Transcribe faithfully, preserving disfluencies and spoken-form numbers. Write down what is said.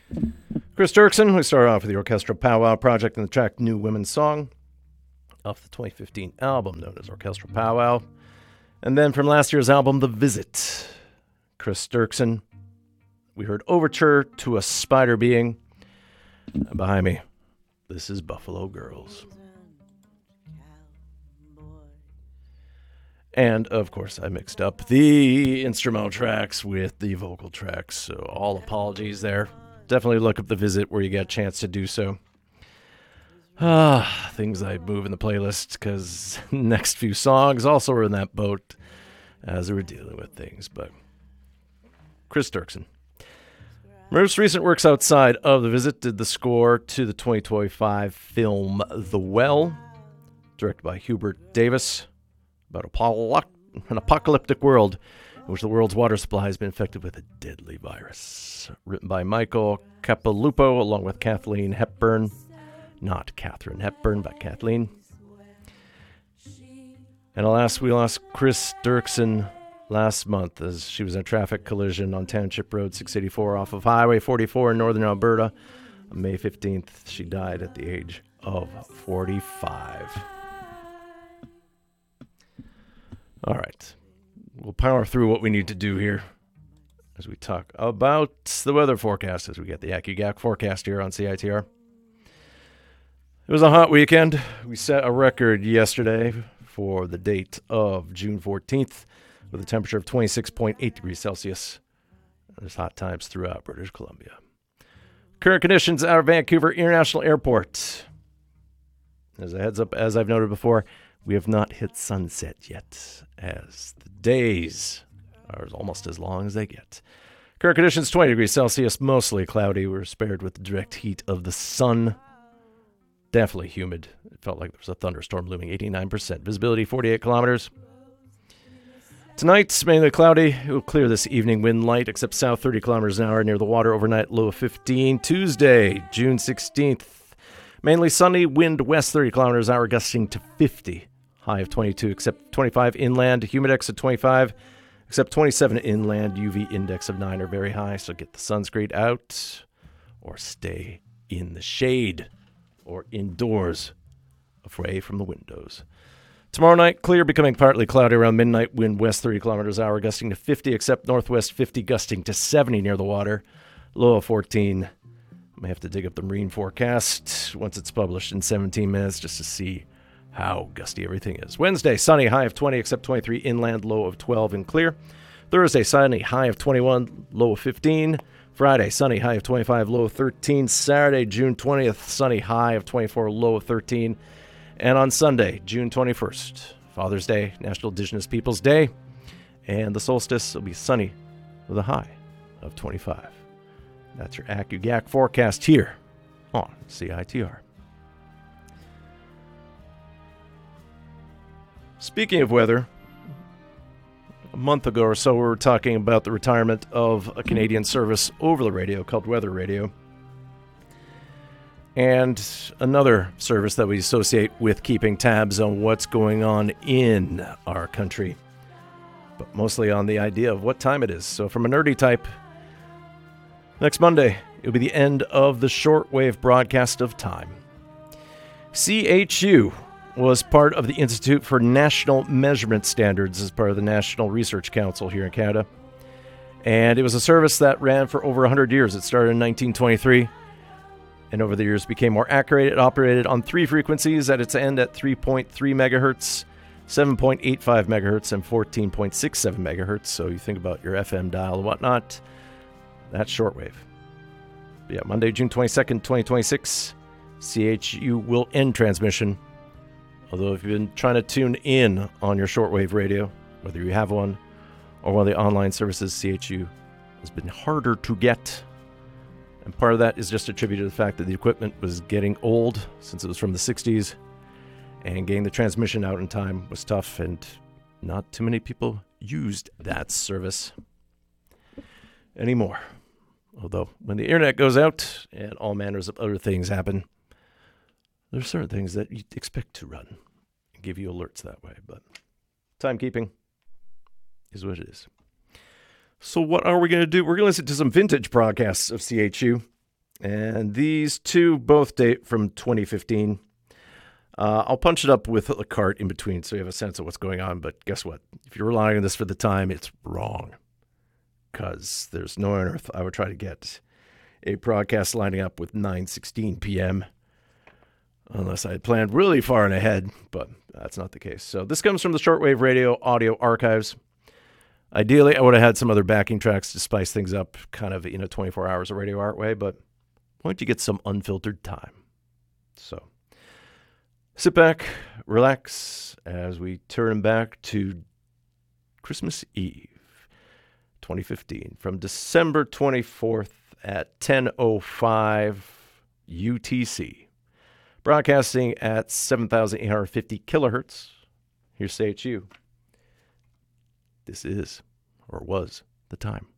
Chris Dirksen, we started off with the Orchestral Powwow Project and the track New Women's Song off the twenty fifteen album known as Orchestral Powwow. And then from last year's album, The Visit, Chris Dirksen, we heard Overture to a Spider Being. And behind me, this is Buffalo Girls. And, of course, I mixed up the instrumental tracks with the vocal tracks, so all apologies there. Definitely look up The Visit where you get a chance to do so. Ah, things I move in the playlist, because next few songs also were in that boat as we were dealing with things. But Chris Dirksen. Most recent works outside of The Visit did the score to the twenty twenty-five film The Well, directed by Hubert Davis, about an apocalyptic world in which the world's water supply has been infected with a deadly virus. Written by Michael Capilupo along with Kathleen Hepburn. Not Katharine Hepburn, but Kathleen. And alas, we lost Chris Dirksen last month as she was in a traffic collision on Township Road six eighty-four off of Highway forty-four in northern Alberta. On May fifteenth, she died at the age of forty-five. All right, we'll power through what we need to do here as we talk about the weather forecast as we get the AccuGAC forecast here on C I T R. It was a hot weekend. We set a record yesterday for the date of June fourteenth with a temperature of twenty-six point eight degrees Celsius. There's hot times throughout British Columbia. Current conditions out of Vancouver International Airport. As a heads up, as I've noted before, we have not hit sunset yet, as the days are almost as long as they get. Current conditions, twenty degrees Celsius, mostly cloudy. We're spared with the direct heat of the sun. Definitely humid. It felt like there was a thunderstorm looming, eighty-nine percent. Visibility, forty-eight kilometers. Tonight, mainly cloudy. It will clear this evening. Wind light, except south, thirty kilometers an hour near the water. Overnight, low of fifteen. Tuesday, June sixteenth. Mainly sunny. Wind west, thirty kilometers an hour, gusting to fifty. High of twenty-two, except twenty-five inland. Humidex at twenty-five, except twenty-seven inland. U V index of nine are very high, so get the sunscreen out or stay in the shade or indoors, away from the windows. Tomorrow night, clear, becoming partly cloudy around midnight. Wind west thirty kilometers an hour, gusting to fifty, except northwest fifty, gusting to seventy near the water. Low of fourteen. I may have to dig up the marine forecast once it's published in seventeen minutes just to see how gusty everything is. Wednesday, sunny, high of twenty, except twenty-three inland, low of twelve and clear. Thursday, sunny, high of twenty-one, low of fifteen. Friday, sunny, high of twenty-five, low of thirteen. Saturday, June twentieth, sunny, high of twenty-four, low of thirteen. And on Sunday, June twenty-first, Father's Day, National Indigenous Peoples Day, and the solstice will be sunny with a high of twenty-five. That's your AccuGAC forecast here on C I T R. Speaking of weather, a month ago or so, we were talking about the retirement of a Canadian service over the radio called Weather Radio. And another service that we associate with keeping tabs on what's going on in our country, but mostly on the idea of what time it is. So from a nerdy type, next Monday, it'll be the end of the shortwave broadcast of time. C H U was part of the Institute for National Measurement Standards as part of the National Research Council here in Canada. And it was a service that ran for over one hundred years. It started in nineteen twenty-three. And over the years became more accurate. It operated on three frequencies at its end at three point three megahertz, seven point eight five megahertz, and fourteen point six seven megahertz. So you think about your F M dial and whatnot, that's shortwave. But yeah, Monday, June twenty-second, twenty twenty-six, C H U will end transmission. Although if you've been trying to tune in on your shortwave radio, whether you have one or one of the online services, C H U has been harder to get. And part of that is just attributed to the fact that the equipment was getting old since it was from the sixties, and getting the transmission out in time was tough, and not too many people used that service anymore. Although when the internet goes out and all manners of other things happen, there's certain things that you expect to run and give you alerts that way. But timekeeping is what it is. So what are we going to do? We're going to listen to some vintage broadcasts of C H U. And these two both date from twenty fifteen. Uh, I'll punch it up with a cart in between so you have a sense of what's going on. But guess what? If you're relying on this for the time, it's wrong. Because there's no on earth I would try to get a broadcast lining up with nine sixteen p.m. unless I had planned really far in ahead, but that's not the case. So this comes from the Shortwave Radio Audio Archives. Ideally, I would have had some other backing tracks to spice things up, kind of, you know, twenty-four hours of Radio Art way, but why don't you get some unfiltered time? So sit back, relax, as we turn back to Christmas Eve, twenty fifteen, from December twenty-fourth at ten oh five U T C. Broadcasting at seven thousand eight hundred fifty kilohertz. Here's C H U. This is, or was, the time.